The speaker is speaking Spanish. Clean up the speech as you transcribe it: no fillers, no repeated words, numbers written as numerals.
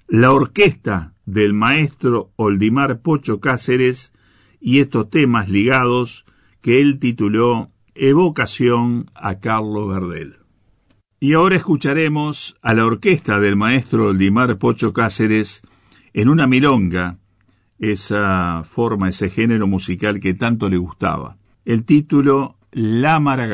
la orquesta del maestro Oldimar Pocho Cáceres y estos temas ligados que él tituló Evocación a Carlos Gardel. Y ahora escucharemos a la orquesta del maestro Oldimar Pocho Cáceres en una milonga, esa forma, ese género musical que tanto le gustaba. El título La Maragall.